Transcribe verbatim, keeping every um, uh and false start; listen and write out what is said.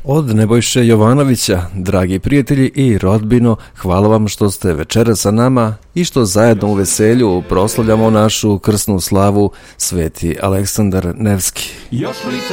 Od Nebojše Jovanovića, dragi prijatelji i rodbino, hvala vam što ste večera sa nama i što zajedno u veselju proslavljamo našu krsnu slavu Sveti Aleksandar Nevski. Još li te